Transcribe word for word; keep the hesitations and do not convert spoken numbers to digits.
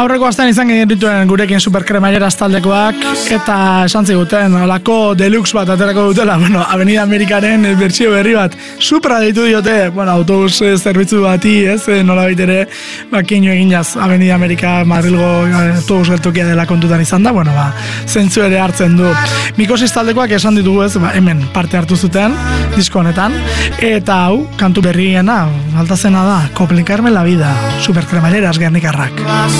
Aurreko astean izan genituen gurekin superkremaiera taldekoak eta esan ziguten olako deluxe bat aterako dutela, bueno, Avenida Amerikaren bertsio berri bat supra deitu diote, bueno, autobus zerbitzu bati, ez, nola baitere bakinu egin jaz Avenida Amerika Madrilgo autobus geltokia dela kontutan izan da, bueno, ba, zentzu ere hartzen du. Mikosis taldekoak esan ditugu, ez, ba, hemen parte hartu zuten disko honetan, eta hau, kantu berriena, altazena da, complicarme la vida, superkremaileras gernikarrak.